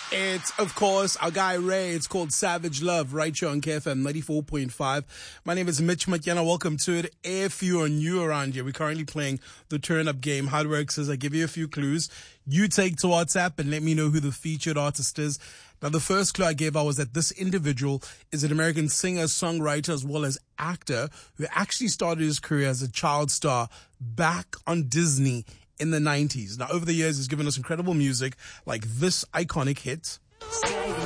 It's, of course, our guy Ray. It's called Savage Love right here on KFM 94.5. My name is Mitch McKenna. Welcome to it. If you are new around here, we're currently playing the turn-up game. How it works is I give you a few clues. You take to WhatsApp and let me know who the featured artist is. Now, the first clue I gave out was that this individual is an American singer, songwriter, as well as actor who actually started his career as a child star back on Disney in the 90s. Now, over the years, he's given us incredible music like this iconic hit.